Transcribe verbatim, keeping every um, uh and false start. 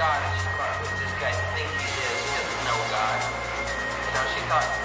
God, and she thought, who does this guy think he is? He doesn't know God. You know, she thought